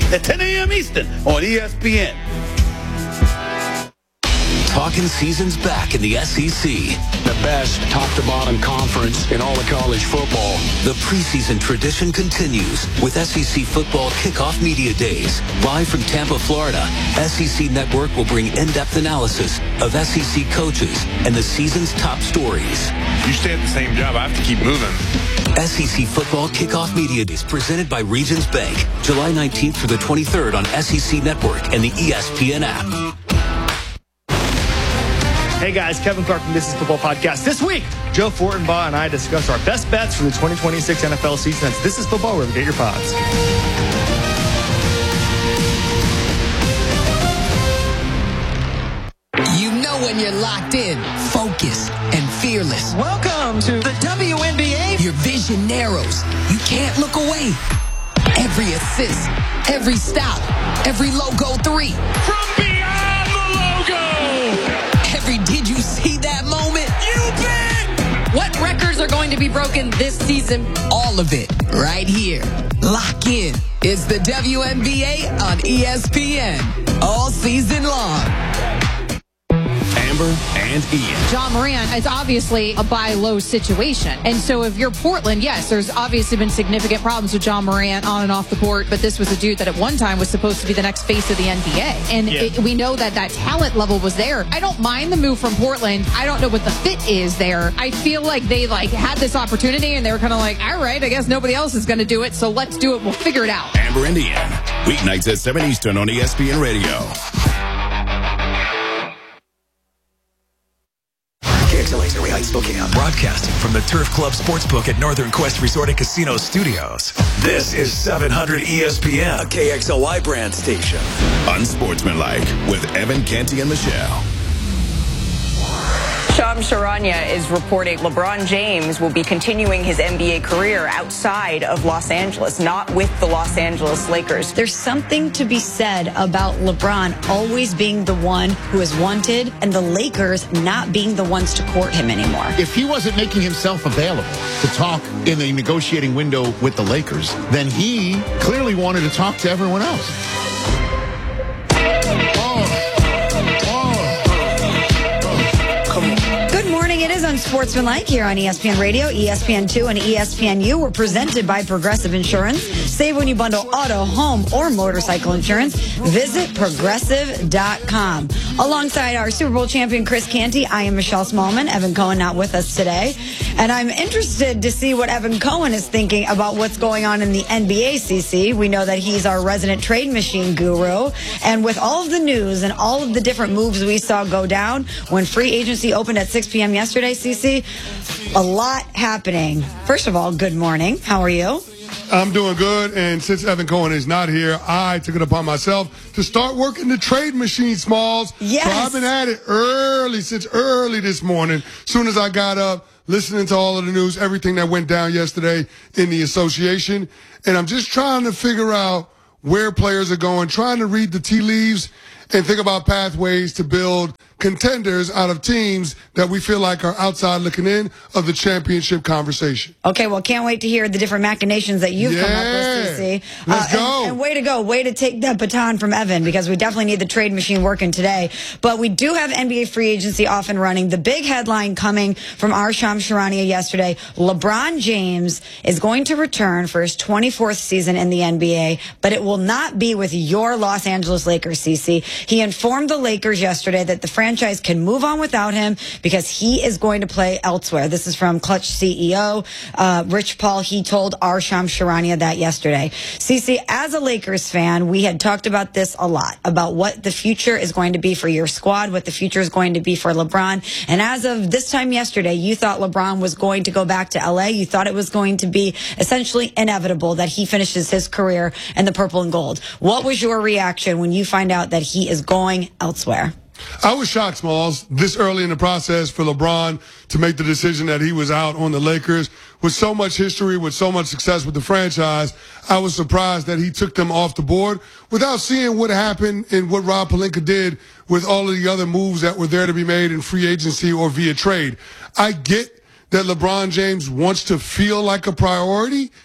at 10 a.m. Eastern on ESPN. Talking season's back in the SEC. The best top-to-bottom conference in all of college football. The preseason tradition continues with SEC Football Kickoff Media Days. Live from Tampa, Florida, SEC Network will bring in-depth analysis of SEC coaches and the season's top stories. You stay at the same job, I have to keep moving. SEC Football Kickoff Media Days presented by Regions Bank. July 19th through the 23rd on SEC Network and the ESPN app. Hey guys, Kevin Clark from This Is Football Podcast. This week, Joe Fortenbaugh and I discuss our best bets for the 2026 NFL season. That's This Is Football, wherever you get your pods. You know when you're locked in, focused, and fearless. Welcome to the WNBA. Your vision narrows. You can't look away. Every assist, every stop, every logo three. From beyond the logo! Every did you see that moment? You bet! What records are going to be broken this season? All of it right here. Lock in. It's the WNBA on ESPN. All season long. Amber and Ian. Ja Morant is obviously a buy low situation. And so if you're Portland, yes, there's obviously been significant problems with Ja Morant on and off the court, but this was a dude that at one time was supposed to be the next face of the NBA. And we know that that talent level was there. I don't mind the move from Portland. I don't know what the fit is there. I feel like they had this opportunity and they were kind of like, all right, I guess nobody else is going to do it, so let's do it. We'll figure it out. Amber and Ian, weeknights at 7 Eastern on ESPN Radio. KXLA's Erie Heights, Spokane. Broadcasting from the Turf Club Sportsbook at Northern Quest Resort and Casino Studios. This is 700 ESPN, a KXLY brand station. Unsportsmanlike with Evan Canty and Michelle. Shams Charania is reporting LeBron James will be continuing his NBA career outside of Los Angeles, not with the Los Angeles Lakers. There's something to be said about LeBron always being the one who is wanted and the Lakers not being the ones to court him anymore. If he wasn't making himself available to talk in the negotiating window with the Lakers, then he clearly wanted to talk to everyone else. It is Unsportsmanlike here on ESPN Radio, ESPN2, and ESPNU. We're presented by Progressive Insurance. Save when you bundle auto, home, or motorcycle insurance. Visit Progressive.com. Alongside our Super Bowl champion, Chris Canty, I am Michelle Smallman. Evan Cohen not with us today. And I'm interested to see what Evan Cohen is thinking about what's going on in the NBA, CC. We know that he's our resident trade machine guru. And with all of the news and all of the different moves we saw go down when free agency opened at 6 p.m. yesterday, CC, a lot happening. First of all, good morning. How are you? I'm doing good, and since Evan Cohen is not here, I took it upon myself to start working the trade machine, Smalls. Yes. So I've been at it since early this morning. Soon as I got up, listening to all of the news, everything that went down yesterday in the association, and I'm just trying to figure out where players are going, trying to read the tea leaves and think about pathways to build contenders out of teams that we feel like are outside looking in of the championship conversation. Okay, well, can't wait to hear the different machinations that you've come up with, CC. Let's go. And way to go. Way to take that baton from Evan, because we definitely need the trade machine working today. But we do have NBA free agency off and running. The big headline coming from our Shams Charania yesterday, LeBron James is going to return for his 24th season in the NBA, but it will not be with your Los Angeles Lakers, CC. He informed the Lakers yesterday that the franchise can move on without him because he is going to play elsewhere. This is from Clutch CEO Rich Paul. He told our Shams Charania that yesterday. CC, as a Lakers fan, we had talked about this a lot, about what the future is going to be for your squad, what the future is going to be for LeBron. And as of this time yesterday, you thought LeBron was going to go back to LA. You thought it was going to be essentially inevitable that he finishes his career in the purple and gold. What was your reaction when you find out that he is going elsewhere? I was shocked, Smalls, this early in the process for LeBron to make the decision that he was out on the Lakers. With so much history, with so much success with the franchise, I was surprised that he took them off the board without seeing what happened and what Rob Pelinka did with all of the other moves that were there to be made in free agency or via trade. I get that LeBron James wants to feel like a priority,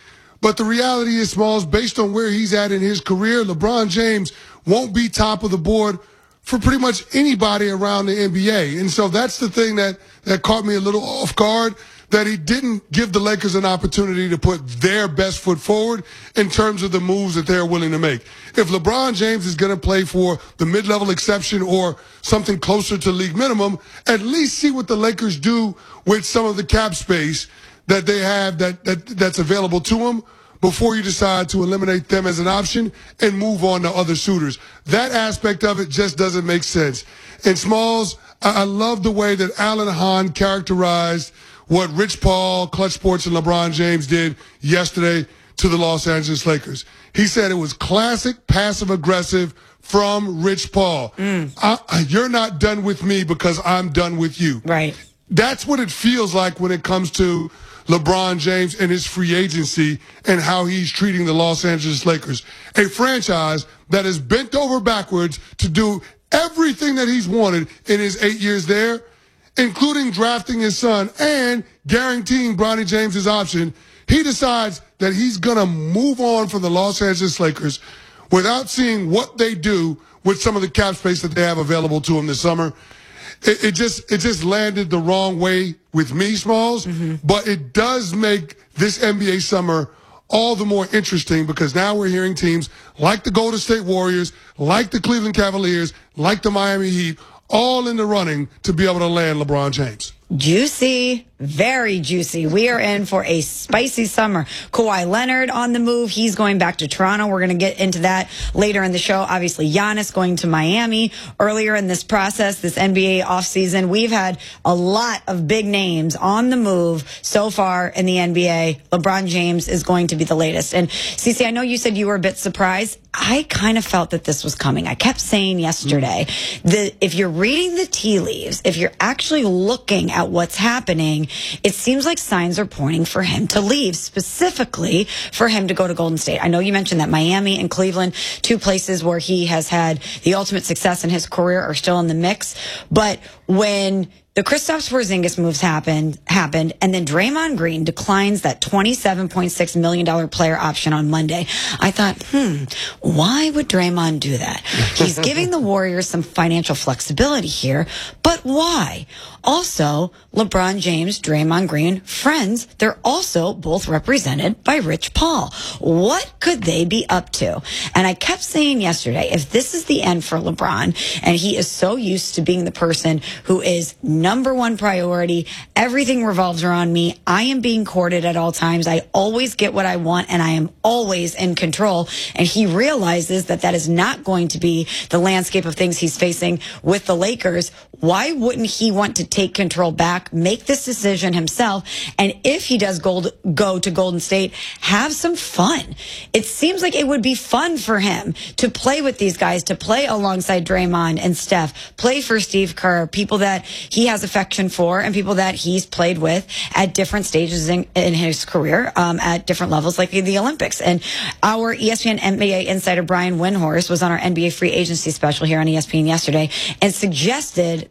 But the reality is, Smalls, based on where he's at in his career, LeBron James won't be top of the board for pretty much anybody around the NBA. And so that's the thing that caught me a little off guard, that he didn't give the Lakers an opportunity to put their best foot forward in terms of the moves that they're willing to make. If LeBron James is going to play for the mid-level exception or something closer to league minimum, at least see what the Lakers do with some of the cap space that they have that's available to them before you decide to eliminate them as an option and move on to other suitors. That aspect of it just doesn't make sense. And Smalls, I love the way that Alan Hahn characterized what Rich Paul, Clutch Sports, and LeBron James did yesterday to the Los Angeles Lakers. He said it was classic passive-aggressive from Rich Paul. You're not done with me because I'm done with you. Right. That's what it feels like when it comes to LeBron James and his free agency and how he's treating the Los Angeles Lakers, a franchise that is bent over backwards to do everything that he's wanted in his 8 years there, including drafting his son and guaranteeing Bronny James his option. He decides that he's going to move on from the Los Angeles Lakers without seeing what they do with some of the cap space that they have available to him this summer. It just landed the wrong way with me, Smalls, but it does make this NBA summer all the more interesting because now we're hearing teams like the Golden State Warriors, like the Cleveland Cavaliers, like the Miami Heat, all in the running to be able to land LeBron James. Juicy, very juicy. We are in for a spicy summer. Kawhi Leonard on the move. He's going back to Toronto. We're going to get into that later in the show. Obviously, Giannis going to Miami. Earlier in this process, this NBA offseason, we've had a lot of big names on the move so far in the NBA. LeBron James is going to be the latest. And Cece, I know you said you were a bit surprised. I kind of felt that this was coming. I kept saying yesterday that if you're reading the tea leaves, if you're actually looking at what's happening, it seems like signs are pointing for him to leave, specifically for him to go to Golden State. I know you mentioned that Miami and Cleveland, two places where he has had the ultimate success in his career, are still in the mix. But when the Kristaps Porzingis moves happened, and then Draymond Green declines that $27.6 million player option on Monday, I thought, why would Draymond do that? He's giving the Warriors some financial flexibility here, but why? Also, LeBron James, Draymond Green, friends, they're also both represented by Rich Paul. What could they be up to? And I kept saying yesterday, if this is the end for LeBron, and he is so used to being the person who is number one priority, everything revolves around me, I am being courted at all times, I always get what I want, and I am always in control, and he realizes that that is not going to be the landscape of things he's facing with the Lakers, why wouldn't he want to take control back, make this decision himself, and if he does go to Golden State, have some fun? It seems like it would be fun for him to play with these guys, to play alongside Draymond and Steph, play for Steve Kerr, people that he has affection for and people that he's played with at different stages in his career, at different levels, like the Olympics. And our ESPN NBA insider Brian Windhorst was on our NBA free agency special here on ESPN yesterday and suggested